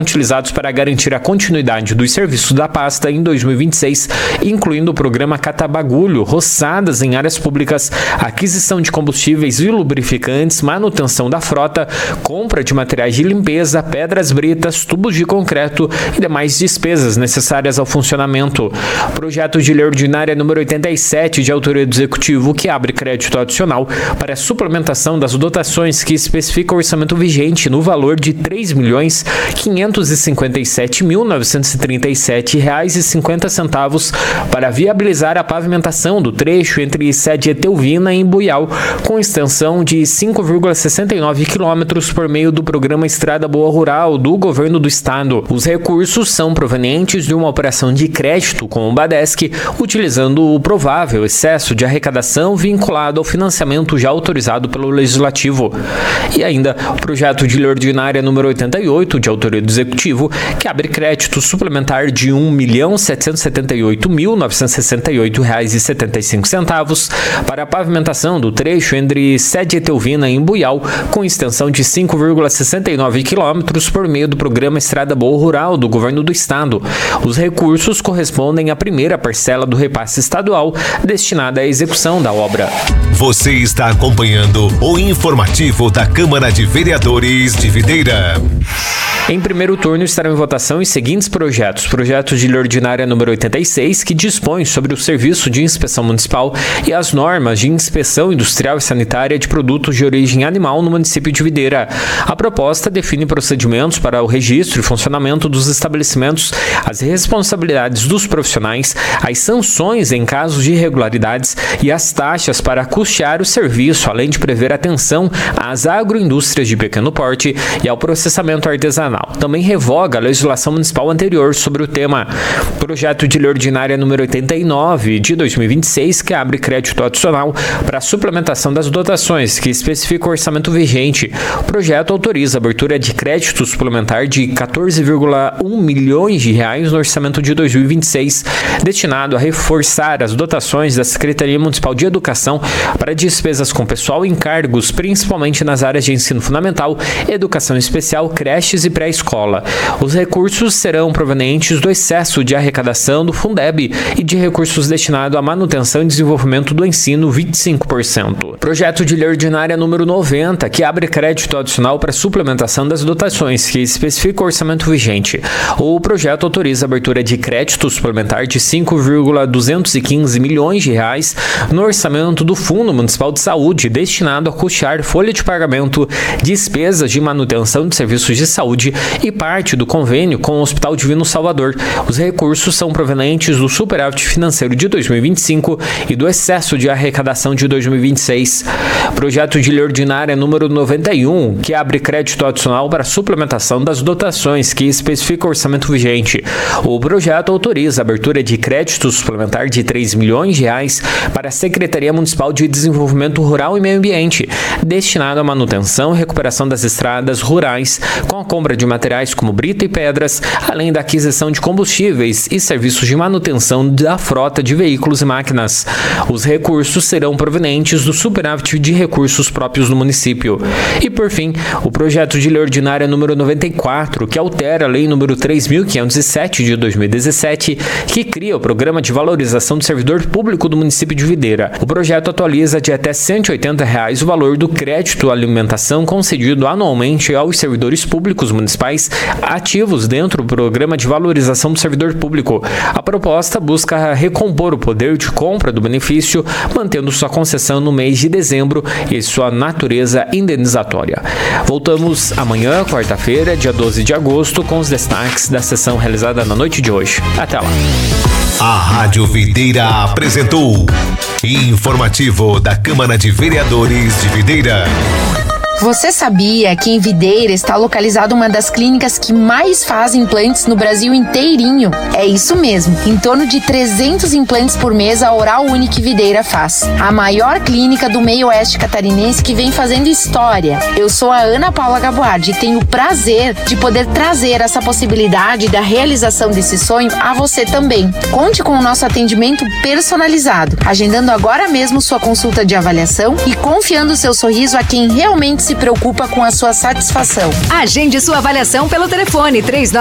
utilizados para garantir a continuidade dos serviços da pasta em 2026, incluindo o programa Catabagulho, roçadas em áreas públicas, aquisição de combustíveis e lubrificantes, manutenção da frota, compra de materiais de limpeza, pedras britas, tubos de concreto e demais despesas necessárias ao funcionamento. Projeto de lei ordinária número 87, de autoria do Executivo, que abre crédito adicional para a suplementação das dotações que especifica o orçamento vigente no valor de R$ 3.557.937,50 para viabilizar a pavimentação do trecho entre Sede Etelvina e Imbuial, com extensão de 5,69 quilômetros por meio do programa Estrada Boa Rural do Governo do Estado. Os recursos são provenientes de uma operação de crédito com o Badesc, utilizando o provável excesso de arrecadação vinculado ao financiamento já autorizado pelo Legislativo. E ainda o projeto de lei ordinária número 88, de autoria do Executivo, que abre crédito suplementar de R$ 1.778.968,75 para a pavimentação do trecho entre Sede Etelvina e Imbuial, com extensão de 5,69 quilômetros por meio do programa Estrada Boa Rural do Governo do Estado. Os recursos correspondem à primeira parcela do repasse estadual destinada à execução da obra. Você está acompanhando o informativo da Câmara de Vereadores de Videira. Em primeiro turno estarão em votação os seguintes projetos. Projeto de lei ordinária número 86, que dispõe sobre o serviço de inspeção municipal e as normas de inspeção industrial e sanitária de produtos de origem animal no município de Videira. A proposta define procedimentos para o registro e funcionamento dos estabelecimentos, as responsabilidades dos profissionais, as sanções em casos de irregularidades e as taxas para custear o serviço, além de prever atenção às agroindústrias de pequeno porte e ao processamento artesanal. Também revoga a legislação municipal anterior sobre o tema. Projeto de lei ordinária número 89, de 2026, que abre crédito adicional para a suplementação das dotações, que especifica o orçamento vigente. O projeto autoriza a abertura de crédito suplementar de R$ 14,1 milhões no orçamento de 2026, destinado a reforçar as dotações da Secretaria Municipal de Educação para despesas com pessoal e encargos, principalmente nas áreas de ensino fundamental, educação especial, creches e pré-escola. Os recursos serão provenientes do excesso de arrecadação do Fundeb e de recursos destinados à manutenção e desenvolvimento do ensino, 25%. Projeto de lei ordinária número 90, que abre crédito adicional para suplementação das dotações, que especifica o orçamento vigente. O projeto autoriza a abertura de crédito suplementar de R$ 5,215 milhões no orçamento do Fundo Municipal de Saúde, destinado a custear folha de pagamento, despesas de manutenção de serviços de saúde e parte do convênio com o Hospital Divino Salvador. Os recursos são provenientes do superávit financeiro de 2025 e do excesso de arrecadação de 2026. Projeto de lei ordinária número 91, que abre crédito adicional para a suplementação das dotações, que especifica o orçamento vigente. O projeto autoriza a abertura de crédito suplementar de R$ 3 milhões para a Secretaria Municipal de Desenvolvimento Rural e Meio Ambiente, destinado à manutenção e recuperação das estradas rurais, com a compra de materiais como brita e pedras, além da aquisição de combustíveis e serviços de manutenção da frota de veículos e máquinas. Os recursos serão provenientes do superávit de recursos próprios do município. E, por fim, o projeto de lei ordinária número 94, que altera a lei número 3.507 de 2017, que cria o Programa de Valorização do Servidor Público do município de Videira. O projeto atualiza de até R$ 180 o valor do crédito à alimentação concedido anualmente aos servidores públicos municipais ativos dentro do Programa de Valorização do Servidor Público. A proposta busca recompor o poder de compra do benefício, mantendo sua concessão no mês de dezembro e sua natureza indenizatória. Voltamos amanhã, quarta-feira, dia 12 de agosto, com os destaques da sessão realizada na noite de hoje. Até lá. A Rádio Videira apresentou Informativo da Câmara de Vereadores de Videira. Você sabia que em Videira está localizada uma das clínicas que mais faz implantes no Brasil inteirinho? É isso mesmo, em torno de 300 implantes por mês a Oral Unique Videira faz. A maior clínica do meio oeste catarinense que vem fazendo história. Eu sou a Ana Paula Gaboardi e tenho o prazer de poder trazer essa possibilidade da realização desse sonho a você também. Conte com o nosso atendimento personalizado, agendando agora mesmo sua consulta de avaliação e confiando seu sorriso a quem realmente se se preocupa com a sua satisfação. Agende sua avaliação pelo telefone 39